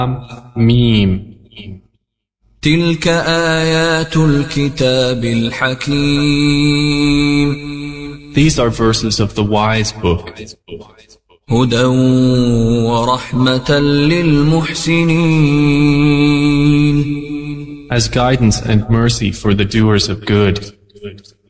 ميم. تلك آيات الكتاب الحكيم. These are verses of the wise book. هدى ورحمة للمحسنين. As guidance and mercy for the doers of good.